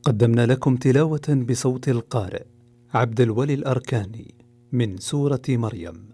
قدمنا لكم تلاوة بصوت القارئ عبد الولي الأركاني من سورة مريم.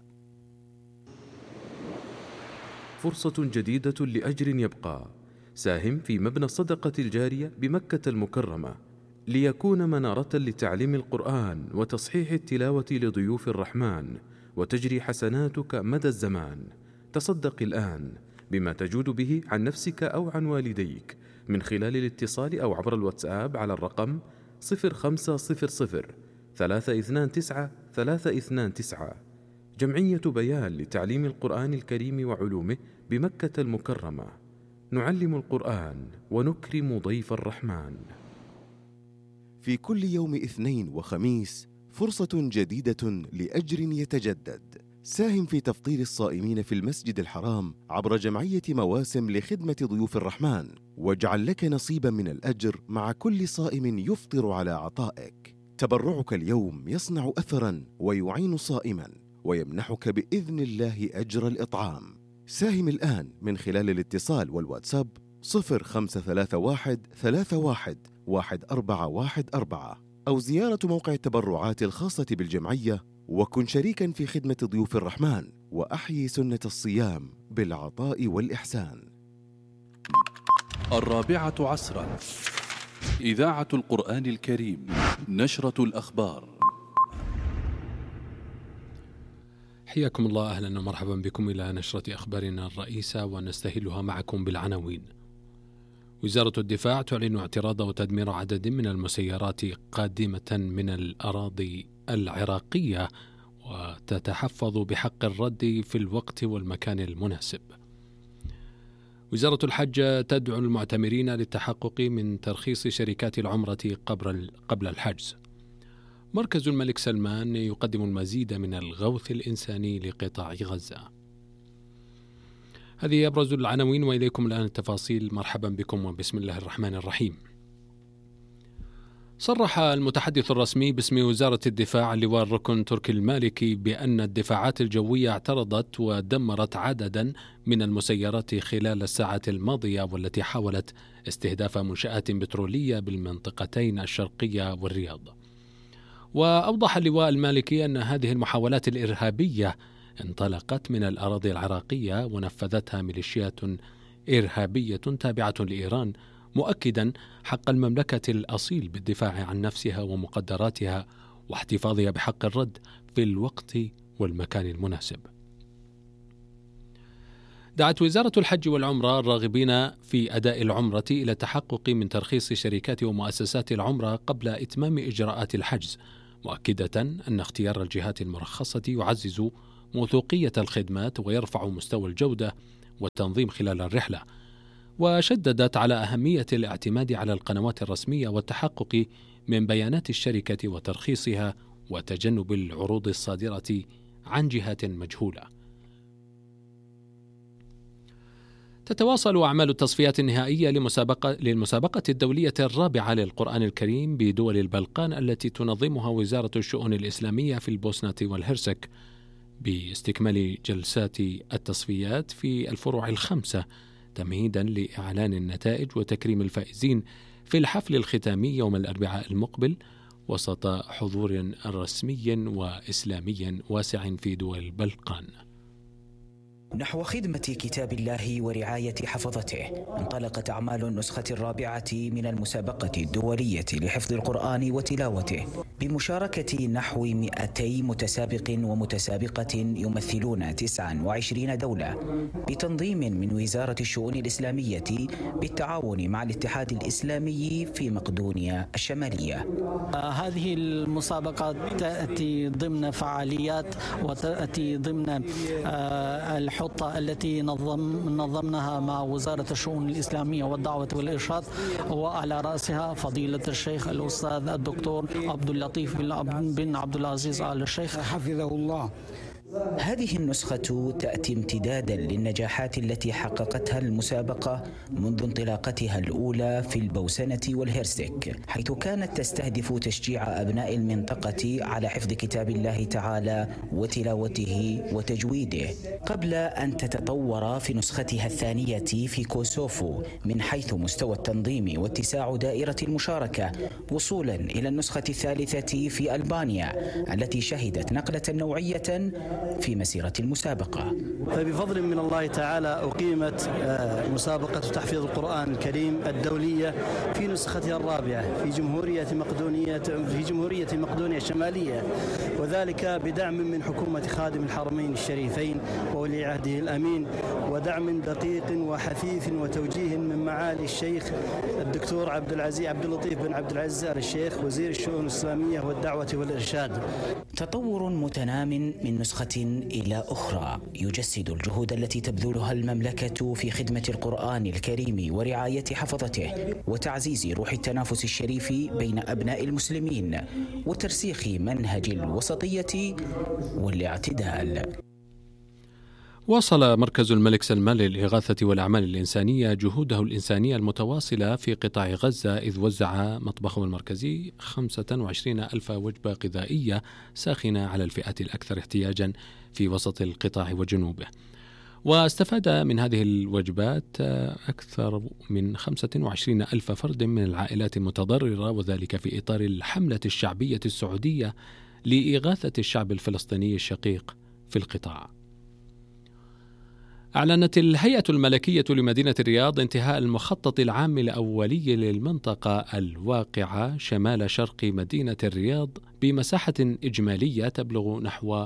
فرصة جديدة لأجر يبقى. ساهم في مبنى الصدقة الجارية بمكة المكرمة ليكون منارة لتعليم القرآن وتصحيح التلاوة لضيوف الرحمن، وتجري حسناتك مدى الزمان. تصدق الآن بما تجود به عن نفسك أو عن والديك من خلال الاتصال أو عبر الواتساب على الرقم 0500 329 329. جمعية بيان لتعليم القرآن الكريم وعلومه بمكة المكرمة. نعلم القرآن ونكرم ضيف الرحمن. في كل يوم اثنين وخميس فرصة جديدة لأجر يتجدد. ساهم في تفطير الصائمين في المسجد الحرام عبر جمعية مواسم لخدمة ضيوف الرحمن، واجعل لك نصيبا من الأجر مع كل صائم يفطر على عطائك. تبرعك اليوم يصنع أثرا ويعين صائما ويمنحك بإذن الله أجر الإطعام. ساهم الآن من خلال الاتصال والواتساب 0531 31 1414 أو زيارة موقع التبرعات الخاصة بالجمعية، وكن شريكا في خدمة ضيوف الرحمن وأحيي سنة الصيام بالعطاء والإحسان. 4 عصرا، إذاعة القرآن الكريم، نشرة الأخبار. حياكم الله، أهلا ومرحبا بكم إلى نشرة أخبارنا الرئيسة، ونستهلها معكم بالعناوين. وزارة الدفاع تعلن اعتراض وتدمير عدد من المسيرات قادمة من الأراضي العراقية، وتتحفظ بحق الرد في الوقت والمكان المناسب. وزارة الحج تدعو المعتمرين للتحقق من ترخيص شركات العمرة قبل الحجز. مركز الملك سلمان يقدم المزيد من الغوث الإنساني لقطاع غزة. هذه أبرز العناوين، وإليكم الآن التفاصيل. مرحبا بكم وبسم الله الرحمن الرحيم. صرح المتحدث الرسمي باسم وزارة الدفاع اللواء الركن تركي المالكي بأن الدفاعات الجوية اعترضت ودمرت عددا من المسيرات خلال الساعات الماضية، والتي حاولت استهداف منشآت بترولية بالمنطقتين الشرقية والرياض. وأوضح اللواء المالكي أن هذه المحاولات الإرهابية انطلقت من الأراضي العراقية ونفذتها ميليشيات إرهابية تابعة لإيران، مؤكدا حق المملكة الأصيل بالدفاع عن نفسها ومقدراتها واحتفاظها بحق الرد في الوقت والمكان المناسب. دعت وزارة الحج والعمرة الراغبين في أداء العمرة إلى التحقق من ترخيص شركات ومؤسسات العمرة قبل إتمام إجراءات الحجز، مؤكدة أن اختيار الجهات المرخصة يعزز موثوقية الخدمات ويرفع مستوى الجودة والتنظيم خلال الرحلة. وشددت على أهمية الاعتماد على القنوات الرسمية والتحقق من بيانات الشركة وترخيصها وتجنب العروض الصادرة عن جهات مجهولة. تتواصل أعمال التصفيات النهائية للمسابقة الدولية الرابعة للقرآن الكريم بدول البلقان التي تنظمها وزارة الشؤون الإسلامية في البوسنة والهرسك، باستكمال جلسات التصفيات في الفروع الخمسة تمهيدا لإعلان النتائج وتكريم الفائزين في الحفل الختامي يوم الأربعاء المقبل وسط حضور رسمي وإسلامي واسع في دول البلقان. نحو خدمة كتاب الله ورعاية حفظته انطلقت أعمال النسخة الرابعة من المسابقة الدولية لحفظ القرآن وتلاوته بمشاركة نحو 200 متسابق ومتسابقة يمثلون 29 دولة، بتنظيم من وزارة الشؤون الإسلامية بالتعاون مع الاتحاد الإسلامي في مقدونيا الشمالية. هذه المسابقة تأتي ضمن فعاليات وتأتي ضمن الحطة التي نظمناها مع وزارة الشؤون الإسلامية والدعوة والإرشاد، وعلى رأسها فضيلة الشيخ الأستاذ الدكتور عبد اللطيف بن عبد العزيز آل الشيخ حفظه الله. هذه النسخة تأتي امتدادا للنجاحات التي حققتها المسابقة منذ انطلاقتها الأولى في البوسنة والهرسك، حيث كانت تستهدف تشجيع أبناء المنطقة على حفظ كتاب الله تعالى وتلاوته وتجويده، قبل أن تتطور في نسختها الثانية في كوسوفو من حيث مستوى التنظيم واتساع دائرة المشاركة، وصولا إلى النسخة الثالثة في ألبانيا التي شهدت نقلة نوعية في مسيرة المسابقة. فبفضل من الله تعالى أقيمت مسابقة تحفيظ القرآن الكريم الدولية في نسختها الرابعة في جمهورية مقدونيا الشمالية، وذلك بدعم من حكومة خادم الحرمين الشريفين وولي عهده الأمين، ودعم دقيق وحثيث وتوجيه من معالي الشيخ الدكتور عبد اللطيف بن عبد العزيز آل الشيخ وزير الشؤون الإسلامية والدعوة والإرشاد. تطور متنام من نسخة إلى أخرى يجسد الجهود التي تبذلها المملكة في خدمة القرآن الكريم ورعاية حفظته وتعزيز روح التنافس الشريف بين أبناء المسلمين وترسيخ منهج الوسطية والاعتدال. واصل مركز الملك سلمان للإغاثة والأعمال الإنسانية جهوده الإنسانية المتواصلة في قطاع غزة، إذ وزع مطبخه المركزي 25,000 وجبة غذائية ساخنة على الفئات الأكثر احتياجا في وسط القطاع وجنوبه. واستفاد من هذه الوجبات أكثر من 25,000 فرد من العائلات المتضررة، وذلك في إطار الحملة الشعبية السعودية لإغاثة الشعب الفلسطيني الشقيق في القطاع. أعلنت الهيئة الملكية لمدينة الرياض انتهاء المخطط العام الأولي للمنطقة الواقعة شمال شرق مدينة الرياض بمساحة إجمالية تبلغ نحو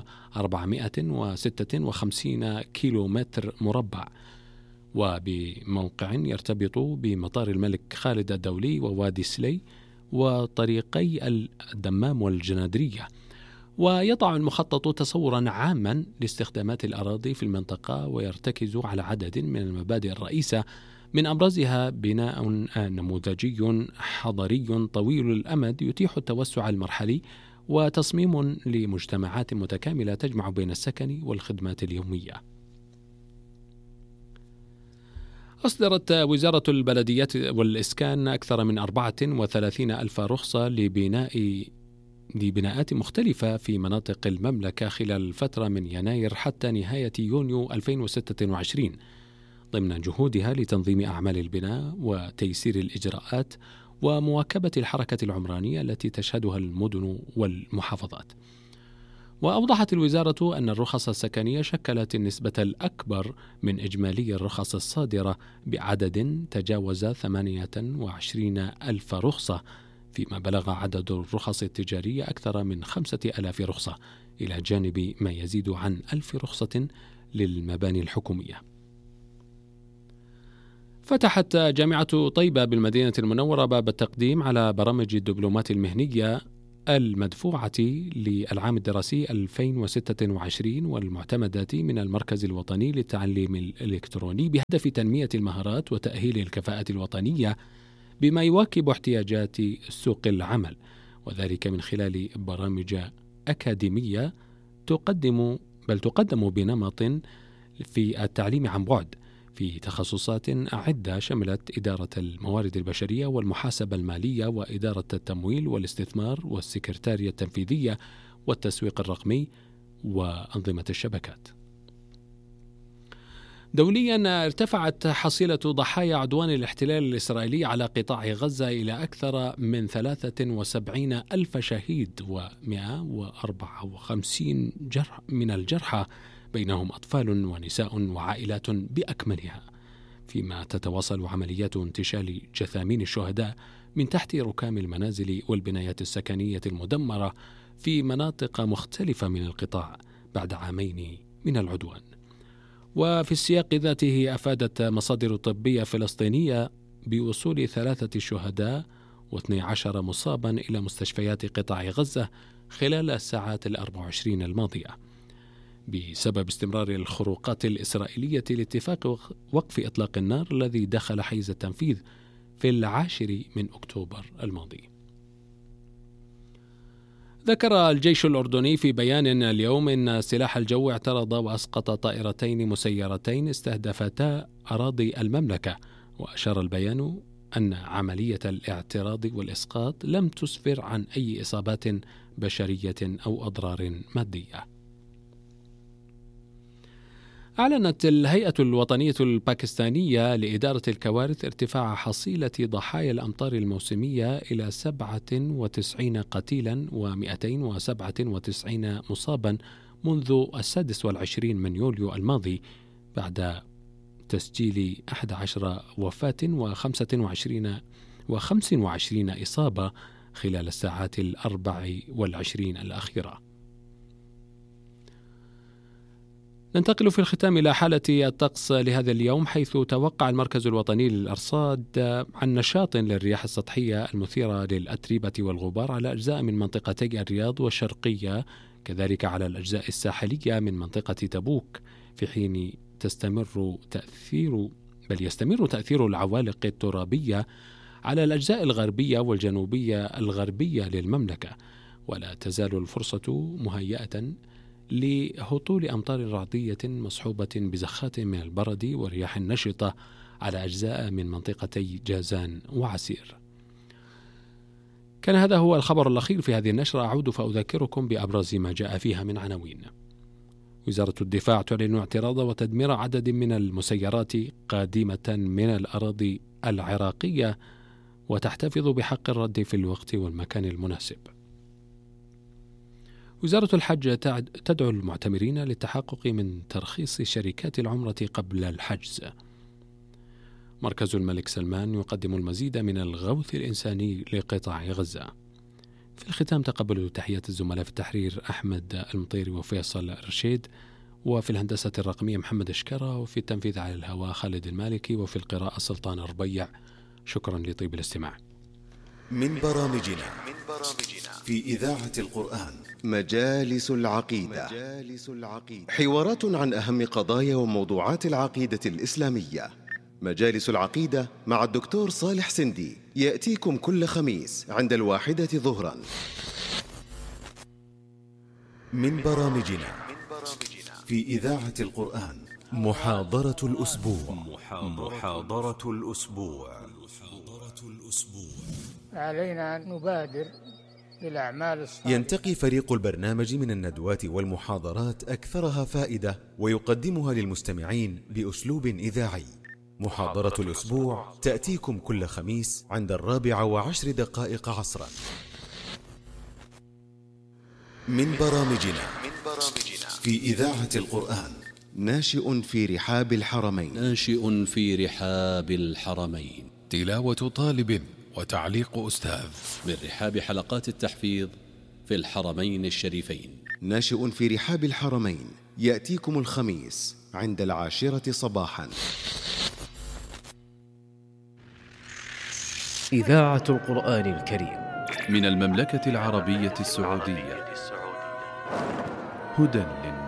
456 كيلومتر مربع، وبموقع يرتبط بمطار الملك خالد الدولي ووادي سلي وطريقي الدمام والجنادرية. ويضع المخطط تصورا عاما لاستخدامات الأراضي في المنطقة، ويرتكز على عدد من المبادئ الرئيسة، من أبرزها بناء نموذجي حضري طويل الأمد يتيح التوسع المرحلي، وتصميم لمجتمعات متكاملة تجمع بين السكن والخدمات اليومية. أصدرت وزارة البلديات والإسكان أكثر من 34,000 رخصة لبناءات مختلفة في مناطق المملكة خلال الفترة من يناير حتى نهاية يونيو 2026، ضمن جهودها لتنظيم أعمال البناء وتيسير الإجراءات ومواكبة الحركة العمرانية التي تشهدها المدن والمحافظات. وأوضحت الوزارة أن الرخص السكنية شكلت النسبة الأكبر من إجمالي الرخص الصادرة بعدد تجاوز 28,000 رخصة، فيما بلغ عدد الرخص التجارية أكثر من 5,000 رخصة، إلى جانب ما يزيد عن 1,000 رخصة للمباني الحكومية. فتحت جامعة طيبة بالمدينة المنورة باب التقديم على برامج الدبلومات المهنية المدفوعة للعام الدراسي 2026 والمعتمدة من المركز الوطني للتعليم الإلكتروني، بهدف تنمية المهارات وتأهيل الكفاءة الوطنية بما يواكب احتياجات سوق العمل، وذلك من خلال برامج أكاديمية تقدم بنمط في التعليم عن بعد في تخصصات عدة شملت إدارة الموارد البشرية والمحاسبة المالية وإدارة التمويل والاستثمار والسكرتارية التنفيذية والتسويق الرقمي وأنظمة الشبكات. دوليا ارتفعت حصيلة ضحايا عدوان الاحتلال الإسرائيلي على قطاع غزة إلى أكثر من 73,000 شهيد و154 من الجرحى، بينهم أطفال ونساء وعائلات بأكملها، فيما تتواصل عمليات انتشال جثامين الشهداء من تحت ركام المنازل والبنايات السكنية المدمرة في مناطق مختلفة من القطاع بعد عامين من العدوان. وفي السياق ذاته أفادت مصادر طبية فلسطينية بوصول 3 شهداء و12 مصابا إلى مستشفيات قطاع غزة خلال الساعات 24 الماضية، بسبب استمرار الخروقات الإسرائيلية لاتفاق وقف إطلاق النار الذي دخل حيز التنفيذ في 10 من أكتوبر الماضي. ذكر الجيش الأردني في بيان اليوم أن سلاح الجو اعترض وأسقط طائرتين مسيرتين استهدفتا أراضي المملكة. وأشار البيان أن عملية الاعتراض والإسقاط لم تسفر عن أي إصابات بشرية أو أضرار مادية. أعلنت الهيئة الوطنية الباكستانية لإدارة الكوارث ارتفاع حصيلة ضحايا الأمطار الموسمية إلى 97 قتيلا و297 مصابا منذ 26 من يوليو الماضي، بعد تسجيل 11 وفاة و25 إصابة خلال الساعات 24 الأخيرة. ننتقل في الختام إلى حالة الطقس لهذا اليوم، حيث توقع المركز الوطني للأرصاد عن نشاط للرياح السطحية المثيرة للأتربة والغبار على أجزاء من منطقتي الرياض والشرقية، كذلك على الأجزاء الساحلية من منطقة تبوك، في حين يستمر تأثير العوالق الترابية على الأجزاء الغربية والجنوبية الغربية للمملكة. ولا تزال الفرصة مهيئة لهطول أمطار رعدية مصحوبة بزخات من البرد ورياح نشطة على أجزاء من منطقتي جازان وعسير. كان هذا هو الخبر الأخير في هذه النشرة. أعود فأذكركم بأبرز ما جاء فيها من عناوين. وزارة الدفاع تعلن اعتراض وتدمير عدد من المسيرات قادمة من الأراضي العراقية وتحتفظ بحق الرد في الوقت والمكان المناسب. وزارة الحج تدعو المعتمرين للتحقق من ترخيص شركات العمرة قبل الحجز. مركز الملك سلمان يقدم المزيد من الغوث الإنساني لقطاع غزة. في الختام تقبلوا تحيات الزملاء في التحرير أحمد المطيري وفيصل رشيد، وفي الهندسة الرقمية محمد أشكرة، وفي التنفيذ على الهواء خالد المالكي، وفي القراءة سلطان ربيع. شكرا لطيب الاستماع. من برامجنا في إذاعة القرآن مجالس العقيدة، حوارات عن أهم قضايا وموضوعات العقيدة الإسلامية. مجالس العقيدة مع الدكتور صالح سندي يأتيكم كل خميس عند 1 ظهرا. من برامجنا في إذاعة القرآن محاضرة الأسبوع. علينا أن نبادر بالأعمال الصالحة. ينتقي فريق البرنامج من الندوات والمحاضرات أكثرها فائدة ويقدمها للمستمعين بأسلوب إذاعي. محاضرة الأسبوع تأتيكم كل خميس عند 4:10 عصرا. من برامجنا في إذاعة القرآن ناشئ في رحاب الحرمين. تلاوة طالب وتعليق أستاذ من رحاب حلقات التحفيظ في الحرمين الشريفين. ناشئ في رحاب الحرمين يأتيكم الخميس عند 10 صباحا. إذاعة القرآن الكريم من المملكة العربية السعودية، هدى للناس.